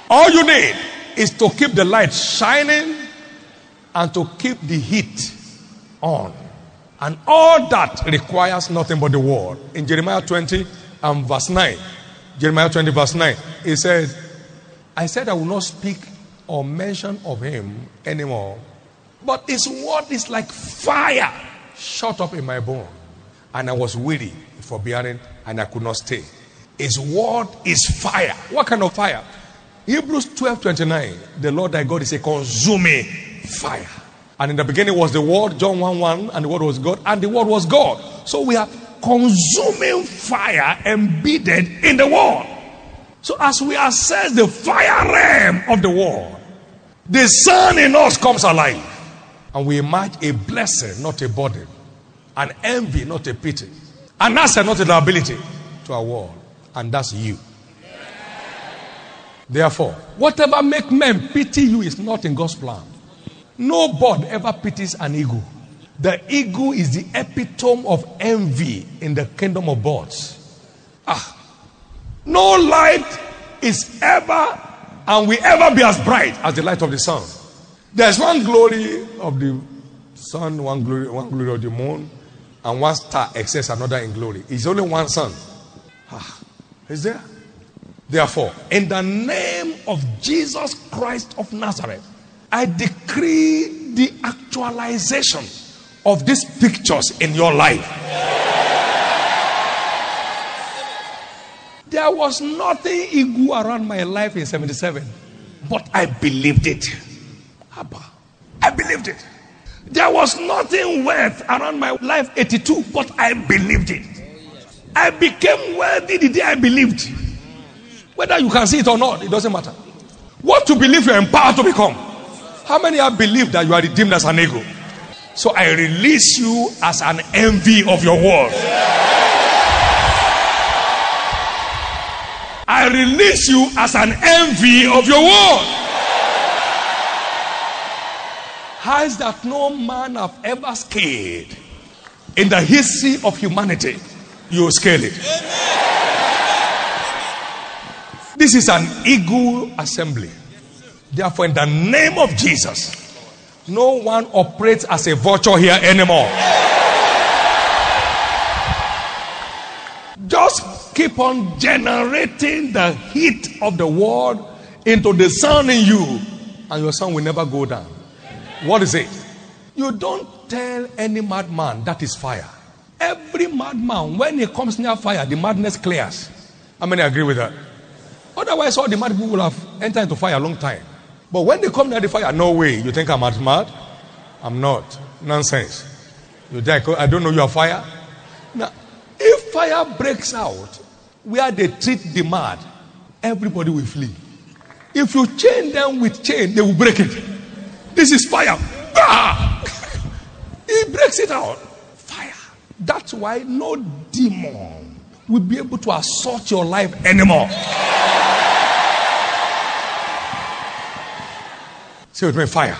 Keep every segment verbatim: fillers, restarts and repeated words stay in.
All you need is to keep the light shining and to keep the heat on. And all that requires nothing but the word. In Jeremiah twenty and verse nine, Jeremiah twenty verse nine, it says, I said I will not speak or mention of him anymore, but his word is like fire shut up in my bone. And I was weary for bearing, and I could not stay. His word is fire. What kind of fire? Hebrews twelve twenty-nine, the Lord thy God is a consuming fire. And in the beginning was the word, John one one, and the word was God, and the word was God. So we have consuming fire embedded in the word. So as we assess the fire realm of the word, the sun in us comes alive. And we emerge a blessing, not a burden. An envy, not a pity. An asset, not a liability to our world. And that's you. Therefore, whatever make men pity you is not in God's plan. No bird ever pities an eagle. The eagle is the epitome of envy in the kingdom of birds. Ah, no light is ever and will ever be as bright as the light of the sun. There's one glory of the sun, one glory, one glory of the moon, and one star excels another in glory. It's only one sun. Ah, is there? Therefore, in the name of Jesus Christ of Nazareth, I decree the actualization of these pictures in your life. There was nothing ego around my life in seventy-seven, but I believed it. Abba, I believed it. There was nothing worth around my life eighty-two, but I believed it. I became wealthy the day I believed. Whether you can see it or not, it doesn't matter. What to believe you're empowered to become. How many have believed that you are redeemed as an ego? So I release you as an envy of your world. I release you as an envy of your world. Heights that no man have ever scaled in the history of humanity, you will scale it. This is an eagle assembly. Therefore, in the name of Jesus, no one operates as a vulture here anymore. Just keep on generating the heat of the world into the sun in you, and your sun will never go down. What is it? You don't tell any madman that is fire. Every madman, when he comes near fire, the madness clears. How many agree with that? Otherwise, all the mad people will have entered into fire a long time. But when they come near the fire, no way. You think I'm mad? I'm not. Nonsense. You think I don't know you are fire? Now, if fire breaks out where they treat the mad, everybody will flee. If you chain them with chain, they will break it. This is fire. Ah! He breaks it out. Fire. That's why no demon will be able to assault your life anymore. Say with me, fire.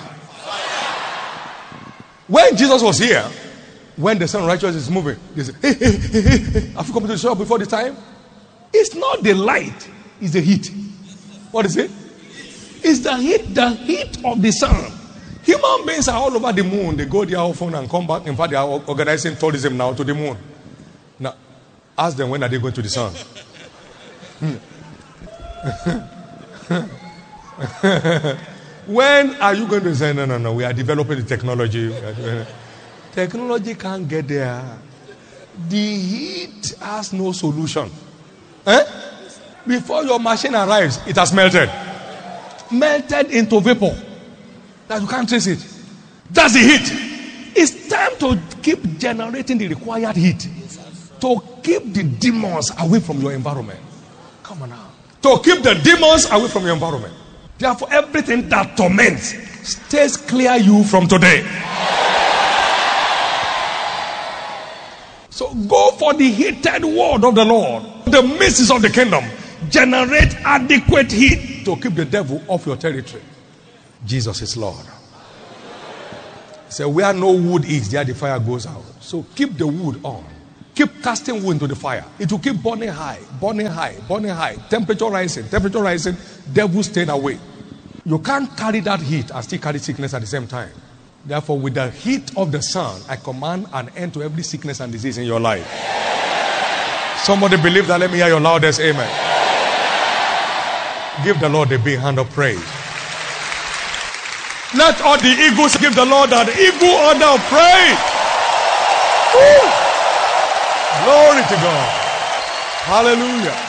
When Jesus was here, when the Son of Righteousness is moving, they say, hey, hey, hey, hey, hey, have you come to the shop before the time? It's not the light, it's the heat. What is it? It's the heat, the heat of the sun. Human beings are all over the moon. They go there often and come back. In fact, they are organizing tourism now to the moon. Now, ask them, when are they going to the sun? When are you going to say, no, no, no, we are developing the technology. Technology can't get there. The heat has no solution. Eh? Before your machine arrives, it has melted. Melted into vapor. That you can't trace it. That's the heat. It's time to keep generating the required heat. To keep the demons away from your environment. Come on now. To keep the demons away from your environment. Therefore, everything that torments stays clear you from today. So go for the heated word of the Lord. The mysteries of the kingdom. Generate adequate heat to keep the devil off your territory. Jesus is Lord. So where no wood is, there the fire goes out. So keep the wood on. Keep keep casting wood into the fire. It will keep burning high, burning high, burning high. Temperature rising, temperature rising. Devil staying away. You can't carry that heat and still carry sickness at the same time. Therefore, with the heat of the sun, I command an end to every sickness and disease in your life. Somebody believe that? Let me hear your loudest amen. Give the Lord a big hand of praise. Let all the eagles give the Lord an eagle hand of praise. Woo! Glory to God. Hallelujah.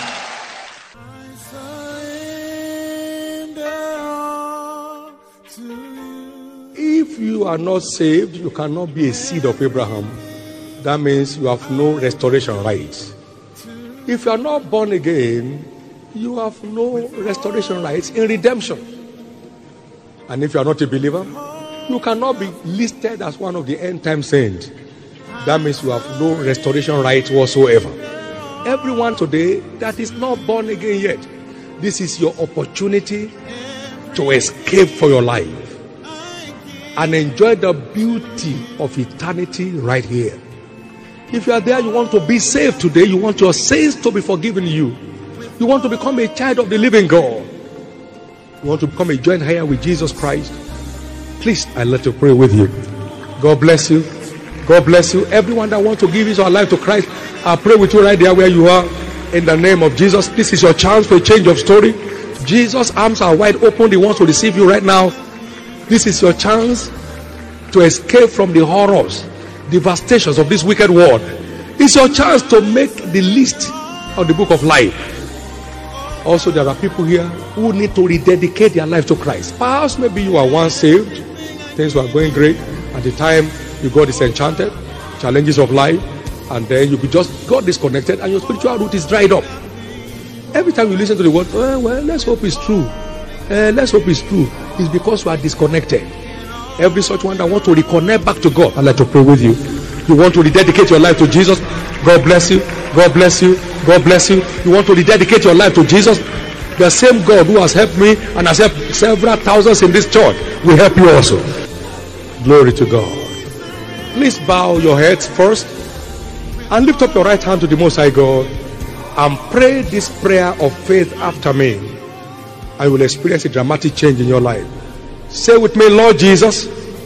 If you are not saved, you cannot be a seed of Abraham. That means you have no restoration rights. If you are not born again, you have no restoration rights in redemption. And if you are not a believer, you cannot be listed as one of the end time saints. That means you have no restoration rights whatsoever. Everyone today that is not born again yet, this is your opportunity to escape for your life and enjoy the beauty of eternity right here. If you are there, you want to be saved today, you want your sins to be forgiven you, you want to become a child of the living God, you want to become a joint heir with Jesus Christ, please, I'd like to pray with you. God bless you. God bless you. Everyone that wants to give his or her life to Christ, I'll pray with you right there where you are. In the name of Jesus, this is your chance for a change of story. Jesus' arms are wide open. He wants to receive you right now. This is your chance to escape from the horrors, devastations of this wicked world. It's your chance to make the list of the book of life. Also, there are people here who need to rededicate their life to Christ. Perhaps maybe you are once saved, things were going great at the time you got disenchanted, challenges of life, and then you just got disconnected and your spiritual root is dried up. Every time you listen to the word, oh, well, let's hope it's true. Uh, let's hope it's true. It's because you are disconnected. Every such one that wants to reconnect back to God, I'd like to pray with you. You want to rededicate your life to Jesus? God bless you. God bless you. God bless you. You want to rededicate your life to Jesus? The same God who has helped me and has helped several thousands in this church will help you also. Glory to God. Please bow your heads first and lift up your right hand to the Most High God and pray this prayer of faith after me. I will experience a dramatic change in your life. Say with me, Lord Jesus,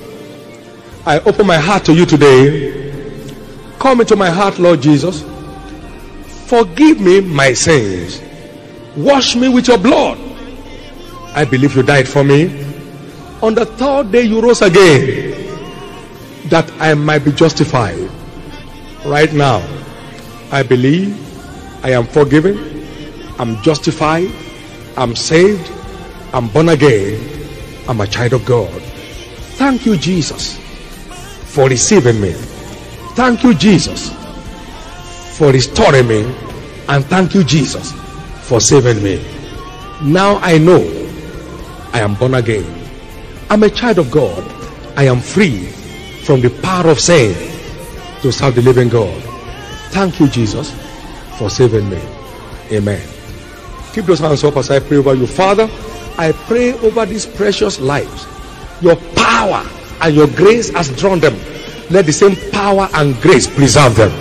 I open my heart to you today. Come into my heart, Lord Jesus. Forgive me my sins. Wash me with your blood. I believe you died for me. On the third day you rose again, that I might be justified. Right now, I believe I am forgiven, I'm justified, I'm saved, I'm born again, I'm a child of God. Thank you, Jesus, for receiving me. Thank you, Jesus, for restoring me. And thank you, Jesus, for saving me. Now I know I am born again. I'm a child of God. I am free from the power of sin to serve the living God. Thank you, Jesus, for saving me. Amen. Keep those hands up as I pray over you. Father, I pray over these precious lives. Your power and your grace has drawn them. Let the same power and grace preserve them.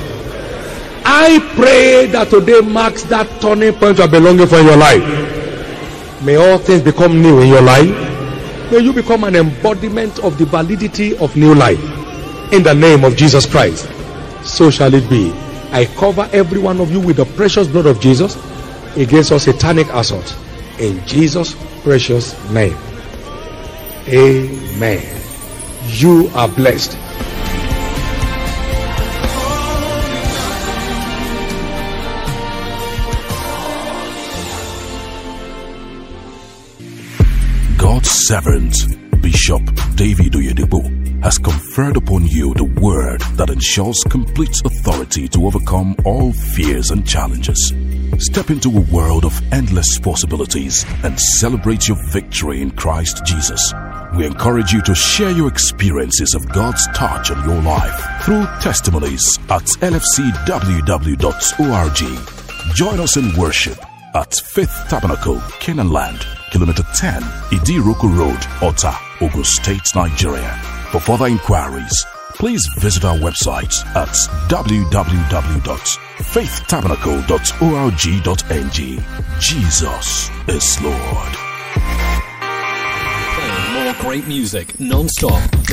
I pray that today marks that turning point you are belonging for in your life. May all things become new in your life. May you become an embodiment of the validity of new life. In the name of Jesus Christ. So shall it be. I cover every one of you with the precious blood of Jesus against all satanic assaults. In Jesus' precious name. Amen. You are blessed. God's servant, Bishop David Oyedepo, has conferred upon you the word that ensures complete authority to overcome all fears and challenges. Step into a world of endless possibilities and celebrate your victory in Christ Jesus. We encourage you to share your experiences of God's touch on your life through testimonies at L F C W W dot org. Join us in worship at Faith Tabernacle, Canaan Land, Kilometer ten, Idiroko Road, Ota, Ogun State, Nigeria. For further inquiries, please please visit our website at w w w dot faith tabernacle dot org dot n g. Jesus is Lord. More great music non-stop.